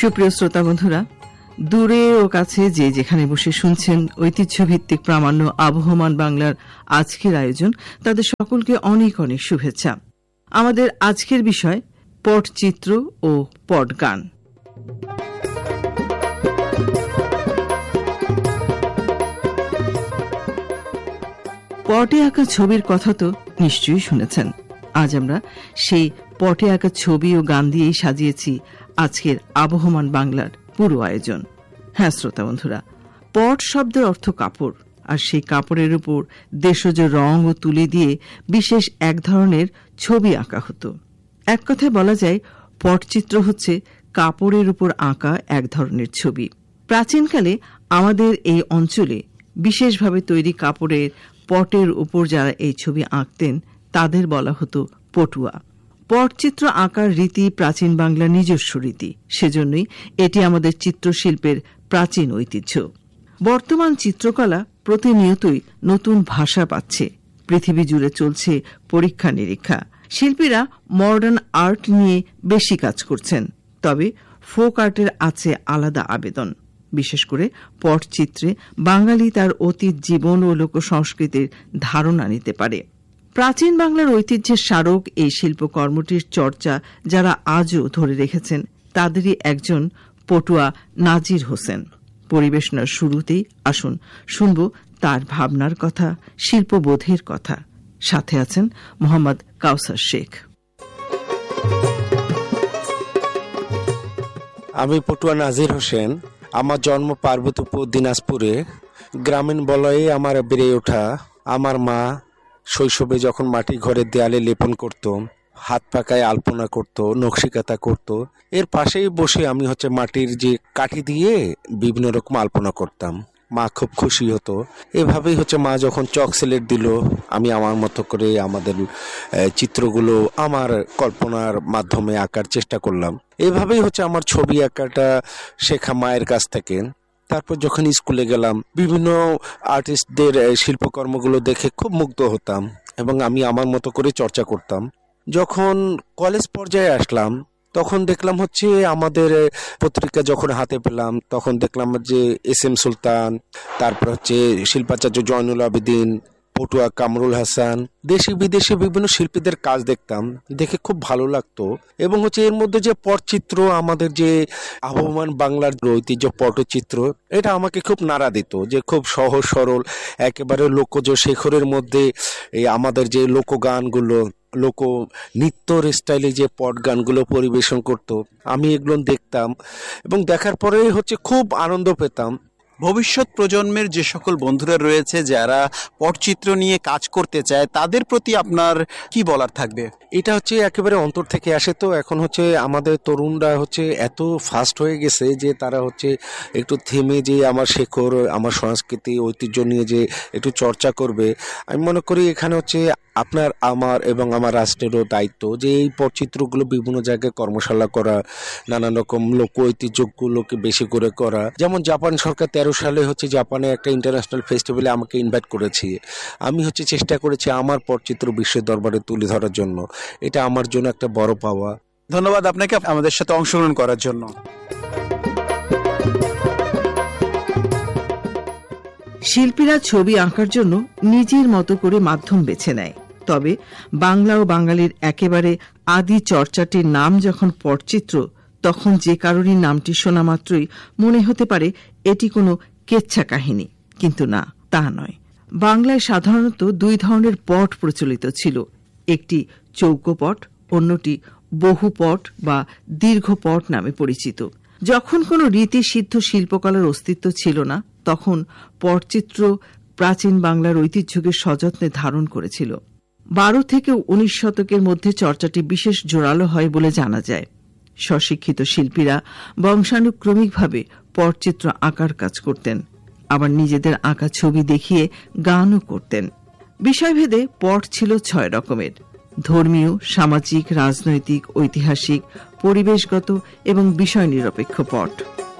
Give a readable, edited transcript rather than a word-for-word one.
সুপ্রিয় শ্রোতা বন্ধুরা, দূরে ও কাছে যে যেখানে বসে শুনছেন ঐতিহ্যভিত্তিক প্রামাণ্য আবহমান বাংলার আজকের আয়োজন, তাদের সকলকে অনেক অনেক শুভেচ্ছা। আমাদের আজকের বিষয় পটচিত্র ও পটগান। পটে আঁকা ছবির কথা তো নিশ্চয়ই শুনেছেন। আজ আমরা সেই পটে আঁকা ছবি ও গান দিয়েই সাজিয়েছি আজকের আবহমান বাংলার পুরো আয়োজন। হ্যাঁ শ্রোতা বন্ধুরা, পট শব্দের অর্থ কাপড়, আর সেই কাপড়ের উপর দেশজ রং ও তুলি দিয়ে বিশেষ এক ধরনের ছবি আঁকা হতো। এক কথায় বলা যায়, পটচিত্র হচ্ছে কাপড়ের উপর আঁকা এক ধরনের ছবি। প্রাচীনকালে আমাদের এই অঞ্চলে বিশেষভাবে তৈরি কাপড়ের পটের উপর যারা এই ছবি আঁকতেন তাদের বলা হতো পটুয়া। পটচিত্র আঁকার রীতি প্রাচীন বাংলার নিজস্ব রীতি, সেজন্যই এটি আমাদের চিত্রশিল্পের প্রাচীন ঐতিহ্য। বর্তমান চিত্রকলা প্রতিনিয়তই নতুন ভাষা পাচ্ছে। পৃথিবী জুড়ে চলছে পরীক্ষা নিরীক্ষা। শিল্পীরা মডার্ন আর্ট নিয়ে বেশি কাজ করছেন, তবে ফোক আর্টের আছে আলাদা আবেদন। বিশেষ করে পটচিত্রে বাঙালি তার অতীত জীবন ও লোকসংস্কৃতির ধারণা নিতে পারে। প্রাচীন বাংলার ঐতিহ্যের স্মারক এই শিল্পকর্মটির চর্চা যারা আজও ধরে রেখেছেন তাদেরই একজন পটুয়া নাজির হোসেন। পরিবেশনার শুরুতেই আসুন শুনব তার ভাবনার কথা, শিল্পবোধের কথা। সাথে আছেন মোহাম্মদ কাউসার শেখ। আমি পটুয়া নাজির হোসেন। আমার জন্ম পার্বতীপুর দিনাজপুরে। গ্রামীণ বলয়ে আমার বেড়ে ওঠা। আমার মা শৈশবে যখন মাটি ঘরের দেয়ালে লেপন করত, হাত পাকায় আলপনা করত, নকশিকাতা করত, এর পাশেই বসে আমি মাটির যে কাঠি দিয়ে বিভিন্ন রকম আলপনা করতাম। মা খুব খুশি হতো। এভাবেই মা যখন চক সিলেট দিল, আমি আমার মতো করে আমাদের চিত্রগুলো আমার কল্পনার মাধ্যমে আঁকার চেষ্টা করলাম। এভাবেই আমার ছবি আঁকাটা শেখা মায়ের কাছ থেকে। তারপর যখন স্কুলে গেলাম, বিভিন্ন আর্টিস্টদের শিল্পকর্মগুলো দেখে খুব মুগ্ধ হতাম এবং আমি আমার মতো করে চর্চা করতাম। যখন কলেজ পর্যায়ে আসলাম, তখন দেখলাম আমাদের পত্রিকা যখন হাতে পেলাম, তখন দেখলাম যে এস.এম. সুলতান, তারপর শিল্পাচার্য জয়নুল আবেদিন, পটুয়া কামরুল হাসান, দেশি বিদেশি বিভিন্ন শিল্পীদের কাজ দেখতাম, দেখে খুব ভালো লাগতো। এবং এর মধ্যে যে পটচিত্র, আমাদের যে আবহমান বাংলার ঐতিহ্য পটচিত্র, এটা আমাকে খুব নাড়া দিত। যে খুব সহজ সরল, একেবারে লোকজ শেখরের মধ্যে এই আমাদের যে লোকগানগুলো, লোক নৃত্যর স্টাইলে যে পট গানগুলো পরিবেশন করত, আমি এগুলো দেখতাম এবং দেখার পরে খুব আনন্দ পেতাম। ভবিষ্যৎ প্রজন্মের যে সকল বন্ধুরা রয়েছে যারা পটচিত্র নিয়ে কাজ করতে চায়, তাদের প্রতি আপনার কি বলার থাকবে? এটা একেবারে অন্তর থেকে আসে। তো এখন আমাদের তরুণরা এত ফাস্ট হয়ে গেছে যে তারা একটু থেমে যে আমার শেখর, আমার সংস্কৃতি, ঐতিহ্য নিয়ে যে একটু চর্চা করবে। আমি মনে করি এখানে আপনার, আমার এবং আমার রাষ্ট্রেরও দায়িত্ব যে এই পটচিত্রগুলো বিভিন্ন জায়গায় কর্মশালা করা, নানান রকম লোক ঐতিহ্যগুলোকে বেশি করে করা। যেমন জাপান সরকার 13 সালে জাপানে একটা ইন্টারন্যাশনাল ফেস্টিভ্যালে আমাকে ইনভাইট করেছি। আমি চেষ্টা করেছি আমার পটচিত্র বিশ্বের দরবারে তুলে ধরার জন্য। এটা আমার জন্য একটা বড় পাওয়া। ধন্যবাদ আপনাকে আমাদের সাথে অংশগ্রহণ করার জন্য। শিল্পীরা ছবি আঁকার জন্য নিজের মতো করে মাধ্যম বেছে নেয়, তবে বাংলা ও বাঙালির একেবারে আদি চর্চাটির নাম যখন পটচিত্র, তখন যে কারোরই নামটি শোনা মাত্রই মনে হতে পারে এটি কোনো কেচ্ছা কাহিনী, কিন্তু না, তা নয়। বাংলায় সাধারণত দুই ধরনের পট প্রচলিত ছিল, একটি চৌকোপট, অন্যটি বহুপট বা দীর্ঘপট নামে পরিচিত। যখন কোনো রীতিসিদ্ধ শিল্পকলার অস্তিত্ব ছিল না, তখন পটচিত্র প্রাচীন বাংলার ঐতিহ্যকে সযত্নে ধারণ করেছিল। 12 থেকে 19 শতকের মধ্যে চর্চাটি বিশেষ জোরালো হয় বলে জানা যায়। স্বশিক্ষিত শিল্পীরা বংশানুক্রমিকভাবে পটচিত্র আঁকার কাজ করতেন, আবার নিজেদের আঁকা ছবি দেখিয়ে গানও করতেন। বিষয়ভেদে পট ছিল 6 রকমের: ধর্মীয়, সামাজিক, রাজনৈতিক, ঐতিহাসিক, পরিবেশগত এবং বিষয় নিরপেক্ষ পট।